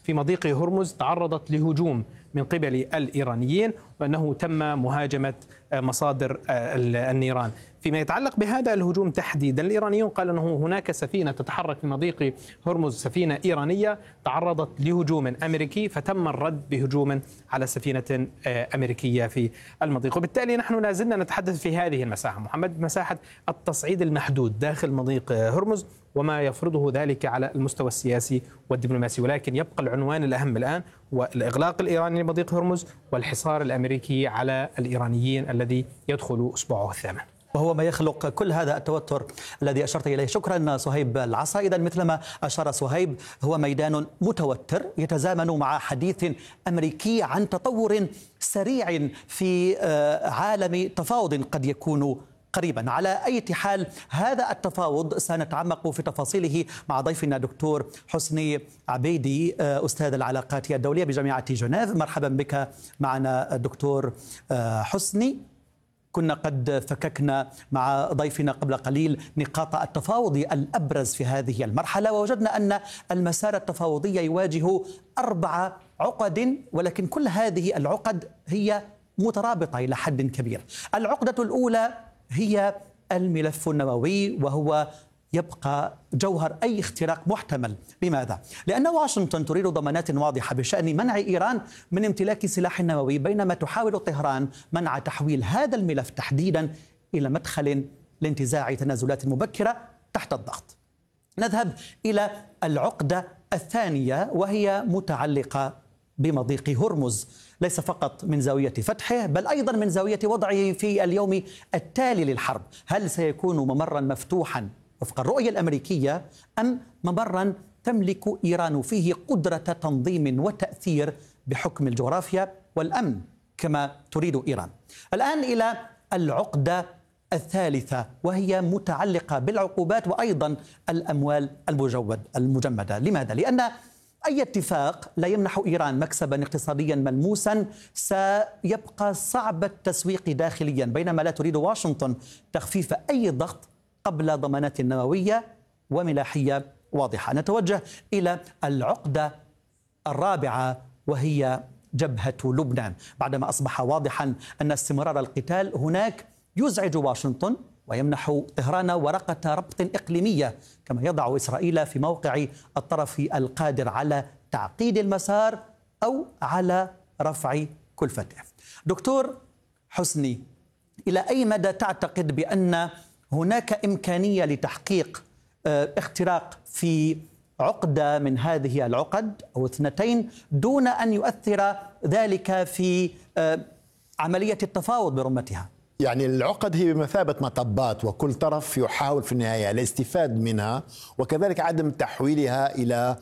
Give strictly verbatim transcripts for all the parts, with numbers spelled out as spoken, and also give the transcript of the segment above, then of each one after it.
في مضيق هرمز تعرضت لهجوم من قبل الإيرانيين، وأنه تم مهاجمة مصادر النيران. فيما يتعلق بهذا الهجوم تحديدا، الإيرانيون قالوا أنه هناك سفينة تتحرك في مضيق هرمز، سفينة إيرانية تعرضت لهجوم أمريكي، فتم الرد بهجوم على سفينة أمريكية في المضيق. وبالتالي نحن لازلنا نتحدث في هذه المساحة محمد، مساحة التصعيد المحدود داخل مضيق هرمز وما يفرضه ذلك على المستوى السياسي والدبلوماسي، ولكن يبقى العنوان الأهم الآن هو الإغلاق الإيراني لمضيق هرمز والحصار الأمريكي على الإيرانيين الذي يدخل أسبوعه الثامن، وهو ما يخلق كل هذا التوتر الذي أشرت إليه. شكرا صهيب العصا. إذن مثلما أشار صهيب، هو ميدان متوتر يتزامن مع حديث أمريكي عن تطور سريع في عالم تفاوض قد يكون قريبا. على أي حال هذا التفاوض سنتعمق في تفاصيله مع ضيفنا دكتور حسني عبيدي، أستاذ العلاقات الدولية بجامعة جنيف. مرحبا بك معنا دكتور حسني. كنا قد فككنا مع ضيفنا قبل قليل نقاط التفاوض الأبرز في هذه المرحلة، ووجدنا أن المسار التفاوضي يواجه أربع عقد، ولكن كل هذه العقد هي مترابطة إلى حد كبير. العقدة الأولى هي الملف النووي، وهو يبقى جوهر أي اختراق محتمل. لماذا؟ لأن واشنطن تريد ضمانات واضحة بشأن منع إيران من امتلاك سلاح نووي، بينما تحاول طهران منع تحويل هذا الملف تحديدا إلى مدخل لانتزاع تنازلات مبكرة تحت الضغط. نذهب إلى العقدة الثانية، وهي متعلقة بمضيق هرمز، ليس فقط من زاوية فتحه بل أيضا من زاوية وضعه في اليوم التالي للحرب. هل سيكون ممرا مفتوحا وفق الرؤية الأمريكية، أم ممرا تملك إيران فيه قدرة تنظيم وتأثير بحكم الجغرافيا والأمن كما تريد إيران؟ الآن إلى العقدة الثالثة، وهي متعلقة بالعقوبات وأيضا الأموال المجود المجمدة. لماذا؟ لأن أي اتفاق لا يمنح إيران مكسبا اقتصاديا ملموسا سيبقى صعب التسويق داخليا، بينما لا تريد واشنطن تخفيف أي ضغط قبل ضمانات نووية وملاحية واضحة. نتوجه إلى العقدة الرابعة، وهي جبهة لبنان، بعدما أصبح واضحا أن استمرار القتال هناك يزعج واشنطن ويمنح طهران ورقة ربط إقليمية، كما يضع إسرائيل في موقع الطرف القادر على تعقيد المسار أو على رفع كلفته. دكتور حسني، إلى أي مدى تعتقد بأن هناك إمكانية لتحقيق اختراق في عقدة من هذه العقد أو اثنتين دون أن يؤثر ذلك في عملية التفاوض برمتها؟ يعني العقد هي بمثابة مطبات، وكل طرف يحاول في النهاية الاستفاد منها، وكذلك عدم تحويلها إلى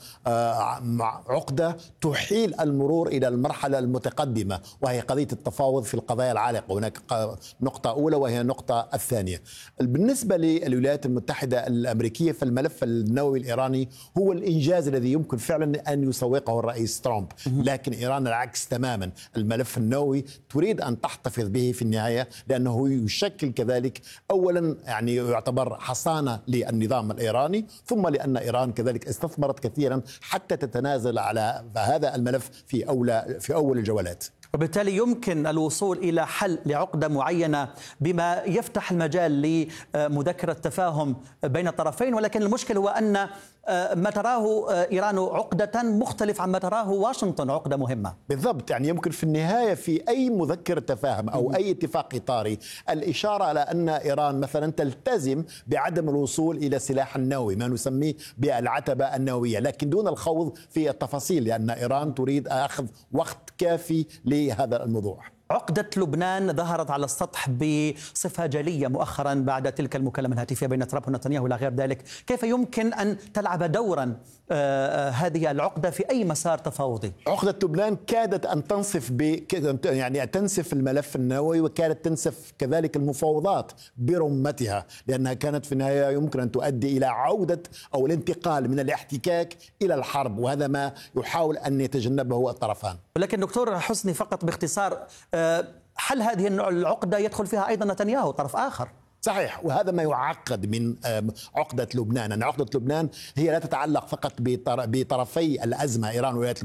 عقدة تحيل المرور إلى المرحلة المتقدمة، وهي قضية التفاوض في القضايا العالقة. هناك نقطة أولى وهي النقطة الثانية. بالنسبة للولايات المتحدة الأمريكية، فالملف النووي الإيراني هو الإنجاز الذي يمكن فعلا أن يسوقه الرئيس ترامب، لكن إيران العكس تماما. الملف النووي تريد أن تحتفظ به في النهاية، لأن أنه يشكل كذلك أولا يعني يعتبر حصانة للنظام الإيراني، ثم لأن إيران كذلك استثمرت كثيرا حتى تتنازل على هذا الملف في أولى في أول الجولات. وبالتالي يمكن الوصول إلى حل لعقدة معينة بما يفتح المجال لمذكرة تفاهم بين الطرفين، ولكن المشكل هو أن ما تراه إيران عقدة مختلف عن ما تراه واشنطن عقدة مهمة. بالضبط، يعني يمكن في النهاية في أي مذكرة تفاهم أو أي اتفاق إطاري الإشارة على أن إيران مثلا تلتزم بعدم الوصول إلى السلاح النووي، ما نسميه بالعتبة النووية، لكن دون الخوض في التفاصيل، لأن إيران تريد أخذ وقت كافي لهذا الموضوع. عقدة لبنان ظهرت على السطح بصفة جلية مؤخرا بعد تلك المكالمة الهاتفية بين ترامب ونتنياهو إلى غير ذلك. كيف يمكن أن تلعب دورا آه هذه العقدة في أي مسار تفاوضي؟ عقدة لبنان كادت أن تنصف ب يعني تنسف الملف النووي، وكانت تنسف كذلك المفاوضات برمتها، لأنها كانت في النهاية يمكن أن تؤدي إلى عودة أو الانتقال من الاحتكاك إلى الحرب، وهذا ما يحاول أن يتجنبه الطرفان. ولكن دكتور حسني، فقط باختصار، حل هذه العقدة يدخل فيها أيضا نتنياهو طرف آخر. صحيح، وهذا ما يعقد من عقدة لبنان، أن عقدة لبنان هي لا تتعلق فقط بطرفي الأزمة إيران والولايات